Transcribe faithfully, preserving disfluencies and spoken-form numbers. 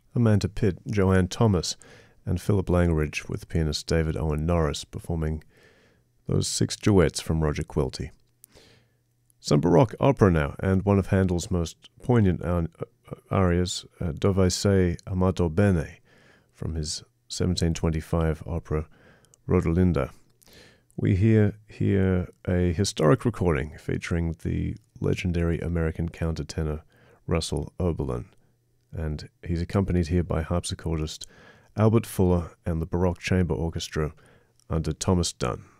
Amanda Pitt, Joanne Thomas, and Philip Langridge, with pianist David Owen Norris performing those six duets from Roger Quilty. Some Baroque opera now, and one of Handel's most poignant arias, uh, Dove sei amato bene, from his seventeen twenty-five opera Rodelinda. We hear here a historic recording featuring the legendary American countertenor Russell Oberlin, and he's accompanied here by harpsichordist Albert Fuller and the Baroque Chamber Orchestra under Thomas Dunn.